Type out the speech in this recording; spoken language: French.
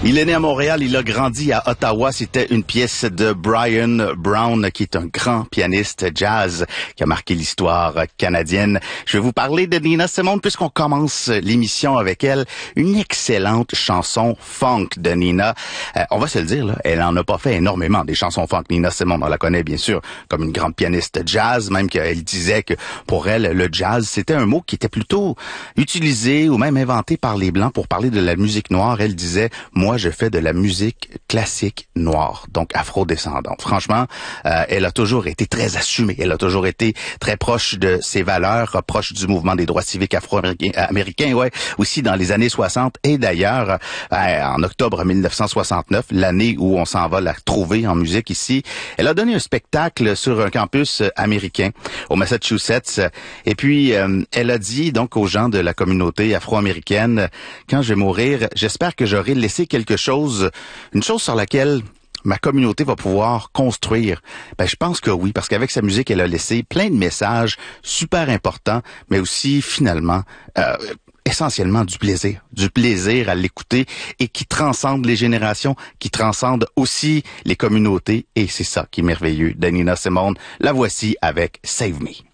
Il est né à Montréal, il a grandi à Ottawa. C'était une pièce de Brian Brown, qui est un grand pianiste jazz qui a marqué l'histoire canadienne. Je vais vous parler de Nina Simone puisqu'on commence l'émission avec elle. Une excellente chanson funk de Nina. On va se le dire, là, elle en a pas fait énormément des chansons funk. Nina Simone, on la connaît bien sûr comme une grande pianiste jazz, même qu'elle disait que pour elle, le jazz, c'était un mot qui était plutôt utilisé ou même inventé par les Blancs pour parler de la musique noire. Elle disait, moi, je fais de la musique classique noire, donc afro-descendante. Franchement, elle a toujours été très assumée. Elle a toujours été très proche de ses valeurs, proche du mouvement des droits civiques afro-américains, ouais, aussi dans les années 60. Et d'ailleurs, en octobre 1969, l'année où on s'en va la trouver en musique ici, elle a donné un spectacle sur un campus américain au Massachusetts. Et puis, elle a dit donc aux gens de la communauté afro-américaine, quand je vais mourir, j'espère que j'aurai laissé quelque chose, une chose sur laquelle ma communauté va pouvoir construire. Je pense que oui, parce qu'avec sa musique, elle a laissé plein de messages super importants, mais aussi finalement essentiellement du plaisir à l'écouter et qui transcende les générations, qui transcende aussi les communautés, et c'est ça qui est merveilleux de Nina Simone. La voici avec Save Me.